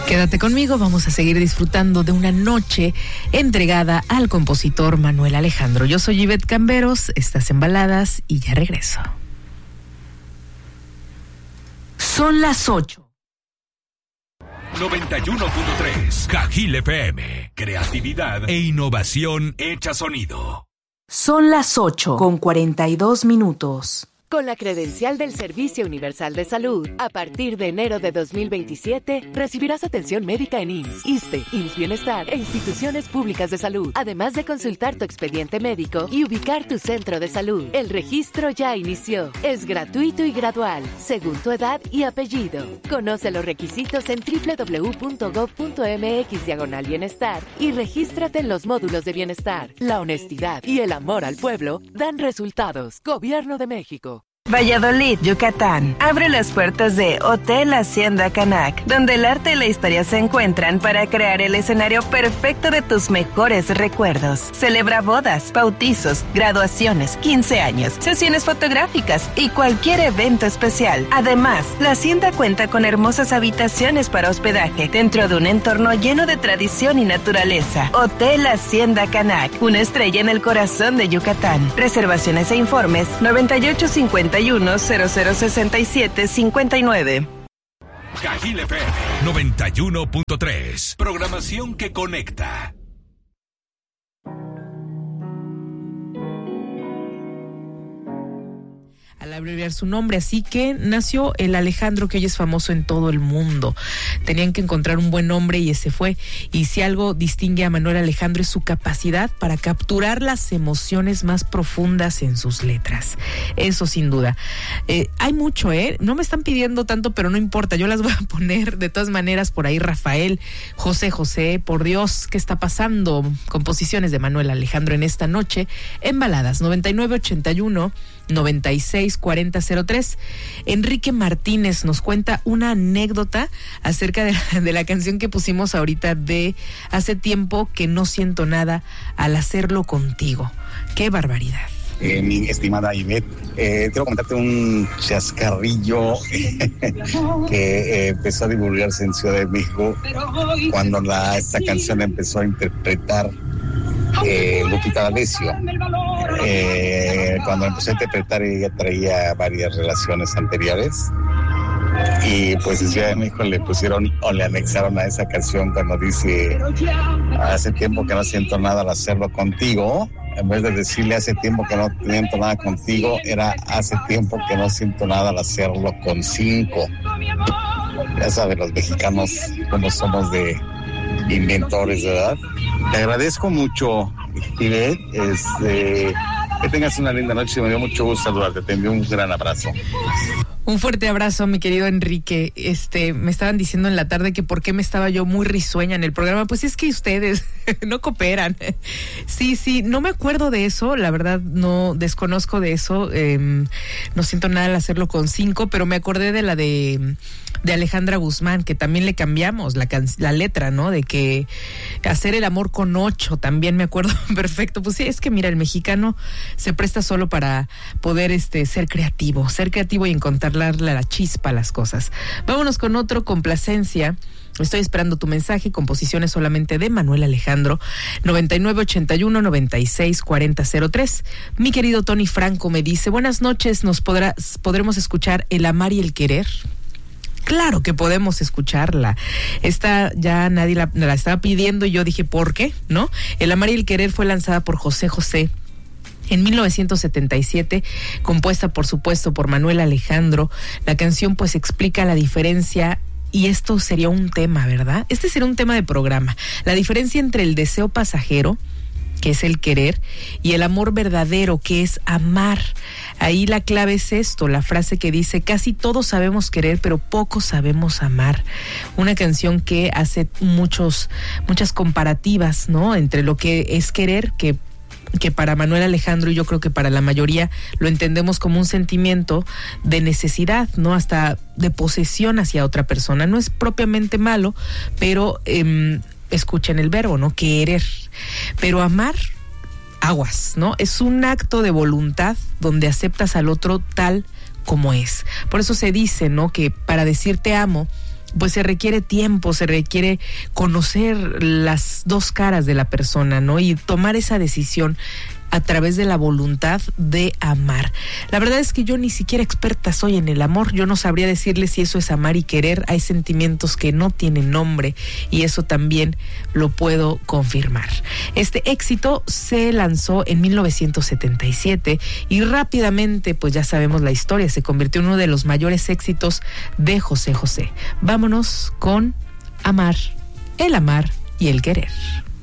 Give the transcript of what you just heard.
Quédate conmigo, vamos a seguir disfrutando de una noche entregada al compositor Manuel Alejandro. Yo soy Ivette Camberos, estás en Baladas y ya regreso. Son las 8. 91.3 Cajil FM. Creatividad e innovación hecha sonido. Son las 8:42. Con la credencial del Servicio Universal de Salud, a partir de enero de 2027, recibirás atención médica en IMSS, ISSSTE, IMSS Bienestar e instituciones públicas de salud, además de consultar tu expediente médico y ubicar tu centro de salud. El registro ya inició. Es gratuito y gradual, según tu edad y apellido. Conoce los requisitos en www.gov.mx/bienestar y regístrate en los módulos de bienestar. La honestidad y el amor al pueblo dan resultados. Gobierno de México. Valladolid, Yucatán. Abre las puertas de Hotel Hacienda Canac, donde el arte y la historia se encuentran para crear el escenario perfecto de tus mejores recuerdos. Celebra bodas, bautizos, graduaciones, 15 años, sesiones fotográficas y cualquier evento especial. Además, la hacienda cuenta con hermosas habitaciones para hospedaje dentro de un entorno lleno de tradición y naturaleza. Hotel Hacienda Canac, una estrella en el corazón de Yucatán. Reservaciones e informes 9851-0067-59. Cajil FM 91.3. Programación que conecta. Al abreviar su nombre, así que nació el Alejandro que hoy es famoso en todo el mundo. Tenían que encontrar un buen nombre y ese fue. Y si algo distingue a Manuel Alejandro es su capacidad para capturar las emociones más profundas en sus letras. Eso sin duda. Hay mucho, no me están pidiendo tanto, pero no importa, yo las voy a poner de todas maneras por ahí. Rafael, José, por Dios, ¿qué está pasando? Composiciones de Manuel Alejandro en esta noche en Baladas 9981-964003. Enrique Martínez nos cuenta una anécdota acerca de la canción que pusimos ahorita de Hace tiempo que no siento nada al hacerlo contigo. ¡Qué barbaridad! Mi estimada Ivette, quiero comentarte un chascarrillo que empezó a divulgarse en Ciudad de México cuando esta canción empezó a interpretar Lupita D'Alessio. Cuando empezó a interpretar, ella traía varias relaciones anteriores y pues en Ciudad de México le pusieron o le anexaron a esa canción cuando dice hace tiempo que no siento nada al hacerlo contigo. En vez de decirle hace tiempo que no siento nada contigo, era hace tiempo que no siento nada al hacerlo con 5. Ya saben los mexicanos cómo somos de inventores, ¿verdad? Te agradezco mucho, Ivette, que tengas una linda noche y me dio mucho gusto saludarte. Te envío un gran abrazo. Un fuerte abrazo, mi querido Enrique. Me estaban diciendo en la tarde que por qué me estaba yo muy risueña en el programa. Pues es que ustedes no cooperan. Sí, no me acuerdo de eso, la verdad no desconozco de eso. No siento nada al hacerlo con 5, pero me acordé de la de Alejandra Guzmán, que también le cambiamos la letra, ¿no? De que hacer el amor con 8, también me acuerdo perfecto. Pues sí, es que mira, el mexicano se presta solo para poder ser creativo y encontrarle la chispa a las cosas. Vámonos con otro, Complacencia. Estoy esperando tu mensaje, composiciones solamente de Manuel Alejandro, 9981-964003. Mi querido Tony Franco me dice, buenas noches, ¿podremos escuchar El amar y el querer? Claro que podemos escucharla. Esta ya nadie la estaba pidiendo y yo dije, ¿por qué? ¿No? El amar y el querer fue lanzada por José José en 1977, compuesta por supuesto por Manuel Alejandro. La canción pues explica la diferencia, y esto sería un tema, ¿verdad? Este sería un tema de programa. La diferencia entre el deseo pasajero, que es el querer, y el amor verdadero, que es amar. Ahí la clave es esto, la frase que dice, casi todos sabemos querer, pero pocos sabemos amar. Una canción que hace muchas comparativas, ¿no? Entre lo que es querer, que para Manuel Alejandro, y yo creo que para la mayoría lo entendemos como un sentimiento de necesidad, ¿no? Hasta de posesión hacia otra persona. No es propiamente malo, pero escuchen el verbo, ¿no? Querer. Pero amar, aguas, ¿no? Es un acto de voluntad donde aceptas al otro tal como es. Por eso se dice, ¿no? Que para decir te amo pues se requiere tiempo, se requiere conocer las dos caras de la persona, ¿no? Y tomar esa decisión a través de la voluntad de amar. La verdad es que yo ni siquiera experta soy en el amor. Yo no sabría decirle si eso es amar y querer. Hay sentimientos que no tienen nombre y eso también lo puedo confirmar. Este éxito se lanzó en 1977 y rápidamente, pues ya sabemos la historia, se convirtió en uno de los mayores éxitos de José José. Vámonos con Amar, el amar y el querer.